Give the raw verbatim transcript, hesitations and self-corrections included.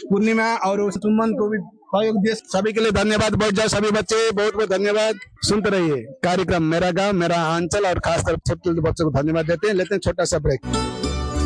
पूर्णिमा और सुमन को भी सहयोग दिए। सभी के लिए धन्यवाद। बैठ जाओ सभी बच्चे, बहुत बहुत धन्यवाद। सुनते रहिए कार्यक्रम मेरा गांव मेरा अंचल और खासकर छोटे बच्चों को धन्यवाद देते हैं। लेते हैं छोटा सा ब्रेक।